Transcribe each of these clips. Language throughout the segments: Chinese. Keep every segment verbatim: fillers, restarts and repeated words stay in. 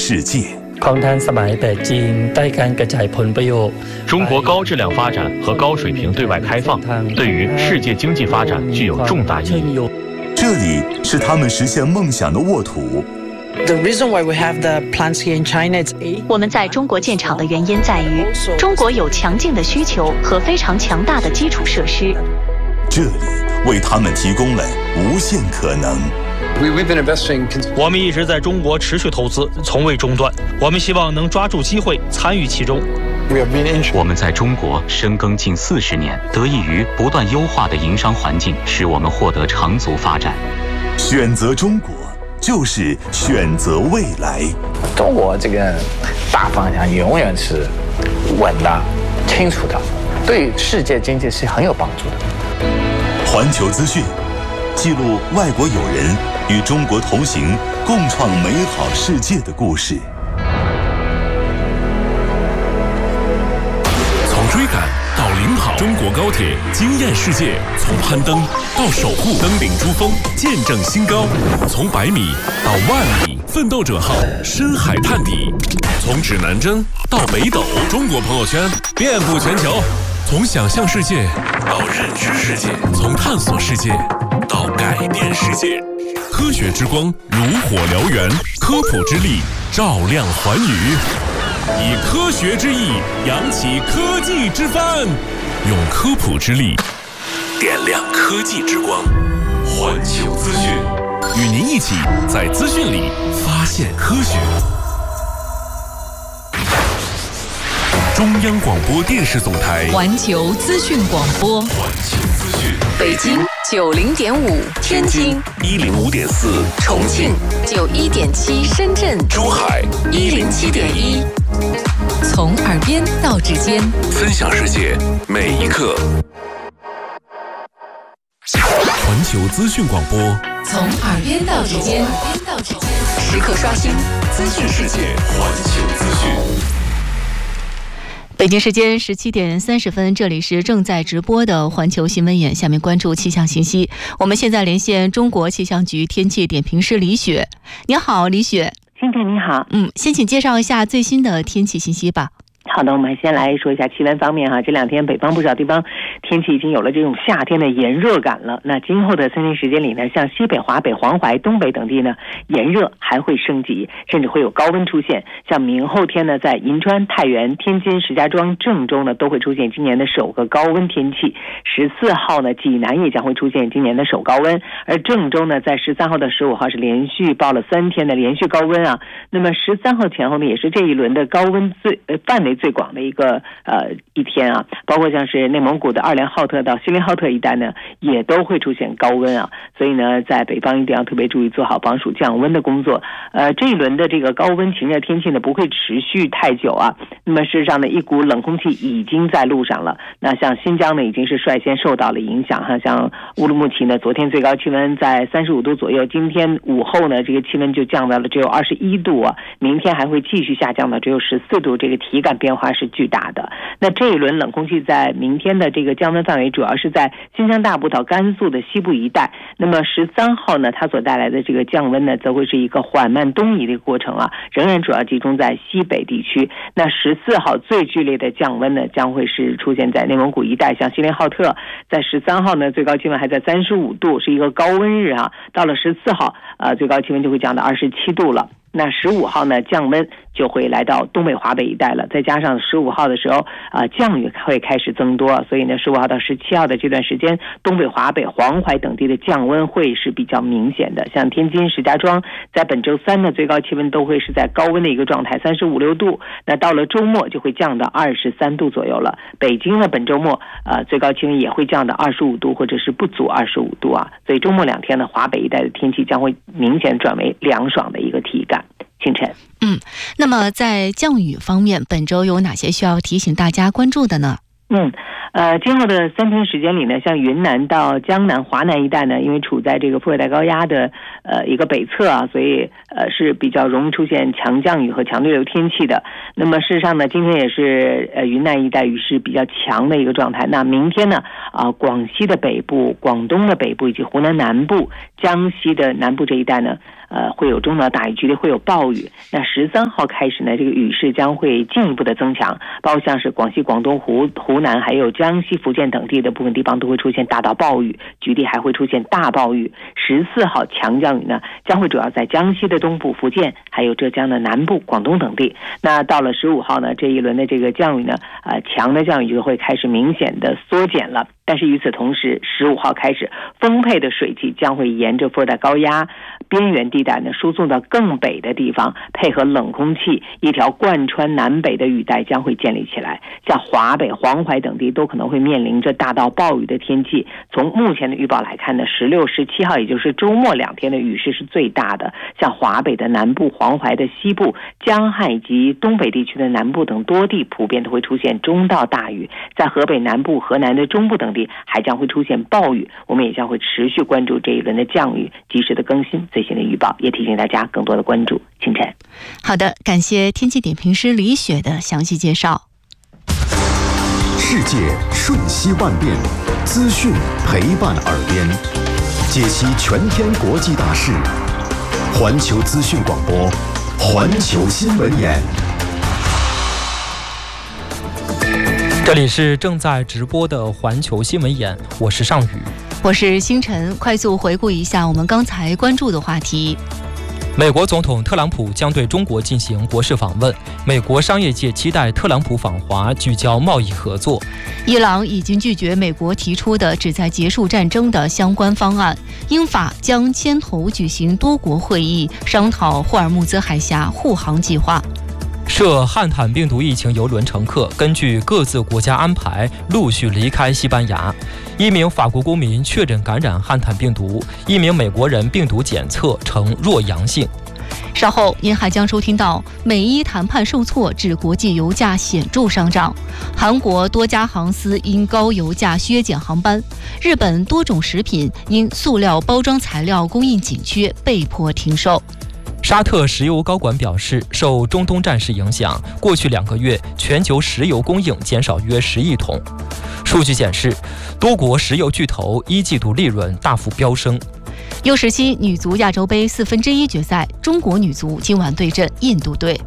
世界。 ของทันสมัยแบบจีนได้การกระจายผลประโยชน์中国高质量发展和高水平对外开放对于世界经济发展具有重大意义。 这里是他们实现梦想的沃土。 The reason why we have the plants here in China is 我们在中国建厂的原因在于中国有强劲的需求和非常强大的基础设施。 这里为他们提供了无限可能。 我们一直在中国持续投资，从未中断。我们希望能抓住机会，参与其中。 我们在中国深耕近四十年，得益于不断优化的营商环境，使我们获得长足发展。 选择中国，就是选择未来。 中国这个大方向永远是稳的、清楚的，对世界经济是很有帮助的。 环球资讯记录外国友人与中国同行，共创美好世界的故事。 从追赶到领跑，中国高铁惊艳世界；从攀登到守护，登顶珠峰，见证新高；从百米到万米，奋斗者号深海探底；从指南针到北斗，中国朋友圈遍布全球。从想象世界到认知世界，从探索世界到改变世界。科学之光如火燎原，科普之力照亮寰宇。以科学之翼扬起科技之帆，用科普之力点亮科技之光。环球资讯，与您一起在资讯里发现科学。中央广播电视总台环球资讯广播， 环球资讯， 北京九零点五，天津一零五点四， 重庆九一点七，深圳珠海一零七点一。从耳边到指尖， 分享世界每一刻。环球资讯广播， 从耳边到指尖，时刻刷新资讯世界。 环球资讯。 北京时间十七点三十分，这里是正在直播的环球新闻眼，下面关注气象信息。我们现在连线中国气象局天气点评师李雪。你好，李雪。 星辰你好。 嗯，先请介绍一下最新的天气信息吧。 好的，我们先来说一下气温方面哈。这两天北方不少地方天气已经有了这种夏天的炎热感了。那今后的三天时间里呢，像西北、华北、黄淮、东北等地呢，炎热还会升级，甚至会有高温出现。像明后天呢，在银川、太原、天津、石家庄、郑州呢，都会出现今年的首个高温天气。十四号呢，济南也将会出现今年的首高温，而郑州呢，在十三号到十五号是连续报了三天的连续高温啊。那么十三号前后呢，也是这一轮的高温最呃范围最广的一个呃一天啊，包括像是内蒙古的二连浩特到锡林浩特一带呢，也都会出现高温啊。所以呢，在北方一定要特别注意做好防暑降温的工作。呃，这一轮的这个高温晴热天气呢，不会持续太久啊。那么事实上呢，一股冷空气已经在路上了。那像新疆呢，已经是率先受到了影响哈。像乌鲁木齐呢，昨天最高气温在三十五度左右，今天午后呢，这个气温就降到了只有二十一度啊。明天还会继续下降到只有十四度，这个体感变化是巨大的。那这一轮冷空气在明天的这个降温范围主要是在新疆大部到甘肃的西部一带。那么十三号呢，它所带来的这个降温呢，则会是一个缓慢东移的一个过程啊，仍然主要集中在西北地区。那十四号最剧烈的降温呢，将会是出现在内蒙古一带，像锡林浩特，在十三号呢，最高气温还在三十五度，是一个高温日啊。到了十四号，呃，最高气温就会降到二十七度了。那十五号呢，降温就会来到东北华北一带了，再加上十五号的时候啊、呃，降雨会开始增多，所以呢，十五号到十七号的这段时间，东北华北、黄淮等地的降温会是比较明显的。像天津、石家庄，在本周三的最高气温都会是在高温的一个状态，三十五六度。那到了周末就会降到二十三度左右了。北京呢，本周末呃最高气温也会降到二十五度，或者是不足二十五度啊。所以周末两天呢，华北一带的天气将会明显转为凉爽的一个体感。清晨。 嗯，那么在降雨方面，本周有哪些需要提醒大家关注的呢？ 嗯，呃，今后的三天时间里呢，像云南到江南、华南一带呢，因为处在这个副热带高压的呃一个北侧啊，所以呃是比较容易出现强降雨和强对流天气的。那么事实上呢，今天也是呃云南一带雨势比较强的一个状态。那明天呢，啊、呃、广西的北部、广东的北部以及湖南南部、江西的南部这一带呢， 呃会有中到大雨，局里会有暴雨。那十三号开始呢，这个雨势将会进一步的增强，包括像是广西、广东、湖湖南还有江西、福建等地的部分地方都会出现大到暴雨，局地还会出现大暴雨。十四号强降雨呢，将会主要在江西的东部、福建还有浙江的南部、广东等地。那到了十五号呢，这一轮的这个降雨呢，呃，强的降雨就会开始明显的缩减了。但是与此同时，十五号开始，丰沛的水汽将会沿着副热带高压边缘地带呢输送到更北的地方，配合冷空气，一条贯穿南北的雨带将会建立起来。像华北、黄淮等地都可能会面临着大到暴雨的天气。从目前的预报来看呢，十六、十七号，也就是周末两天的雨势是最大的。像华北的南部、黄淮的西部、江汉以及东北地区的南部等多地，普遍都会出现中到大雨。在河北南部、河南的中部等地还将会出现暴雨，我们也将会持续关注这一轮的降雨，及时的更新最新的预报，也提醒大家更多的关注。清晨， 好的，感谢天气点评师李雪的详细介绍。 世界瞬息万变，资讯陪伴耳边，解析全天国际大事。环球资讯广播，环球新闻眼。 这里是正在直播的环球新闻眼，我是尚宇， 我是星辰。快速回顾一下我们刚才关注的话题。 美国总统特朗普将对中国进行国事访问，美国商业界期待特朗普访华，聚焦贸易合作。 伊朗已经拒绝美国提出的旨在结束战争的相关方案，英法将牵头举行多国会议，商讨霍尔木兹海峡护航计划。 涉汉坦病毒疫情邮轮乘客根据各自国家安排陆续离开西班牙。一名法国公民确诊感染汉坦病毒，一名美国人病毒检测呈弱阳性。 稍后您还将收听到美伊谈判受挫致国际油价显著上涨，韩国多家航司因高油价削减航班，日本多种食品因塑料包装材料供应紧缺被迫停售。 沙特石油高管表示，受中东战事影响，过去两个月全球石油供应减少约十亿桶。数据显示，多国石油巨头一季度利润大幅飙升。 U 十七女足亚洲杯四分之一决赛，中国女足今晚对阵印度队。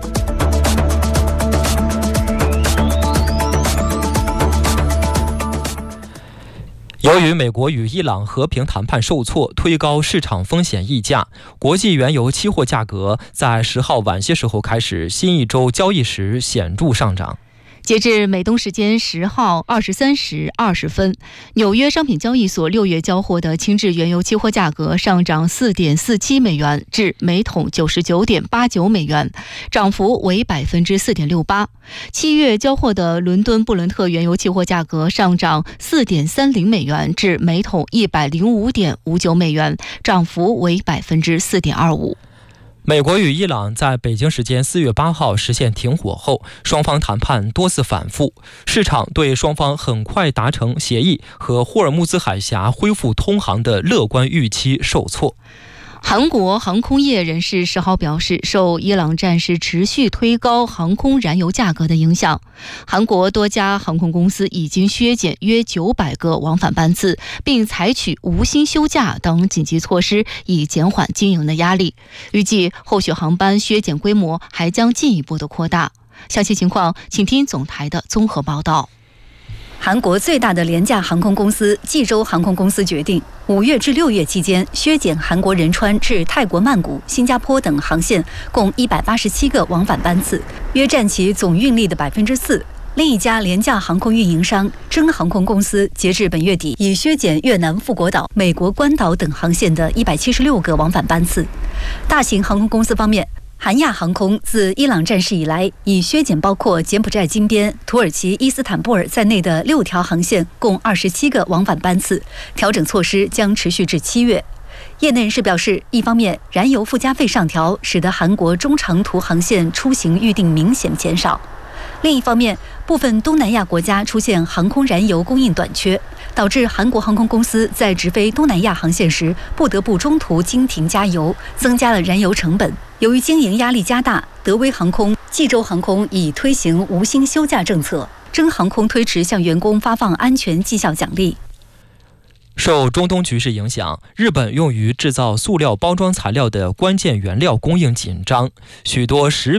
由于美国与伊朗和平谈判受挫，推高市场风险溢价，国际原油期货价格在十号晚些时候开始新一周交易时显著上涨。 截至美东时间十号二十三时二十分，纽约商品交易所六月交货的轻质原油期货价格上涨四点四七美元至每桶九十九点八九美元，涨幅为百分之四点六八。七月交货的伦敦布伦特原油期货价格上涨四点三零美元至每桶一百零五点五九美元，涨幅为百分之四点二五。 美国与伊朗在北京时间四月八号实现停火后，双方谈判多次反复，市场对双方很快达成协议和霍尔木兹海峡恢复通航的乐观预期受挫。 韩国航空业人士十号表示，受伊朗战事持续推高航空燃油价格的影响，韩国多家航空公司已经削减约九百个往返班次，并采取无薪休假等紧急措施，以减缓经营的压力。预计后续航班削减规模还将进一步的扩大。详细情况，请听总台的综合报道。 韩国最大的廉价航空公司济州航空公司决定，五月至六月期间削减韩国仁川至泰国曼谷、新加坡等航线共一百八十七个往返班次，约占其总运力的百分之四。另一家廉价航空运营商真航空公司截至本月底已削减越南富国岛、美国关岛等航线的一百七十六个往返班次。大型航空公司方面，韩亚航空自伊朗战事以来，已削减包括柬埔寨金边、土耳其伊斯坦布尔在内的六条航线，共二十七个往返班次。调整措施将持续至七月。业内人士表示，一方面，燃油附加费上调，使得韩国中长途航线出行预订明显减少；另一方面，部分东南亚国家出现航空燃油供应短缺，导致韩国航空公司在直飞东南亚航线时不得不中途经停加油，增加了燃油成本。由于经营压力加大，德威航空、济州航空已推行无薪休假政策，真航空推迟向员工发放安全绩效奖励。 受中东局势影响，日本用于制造塑料包装材料的关键原料供应紧张，许多食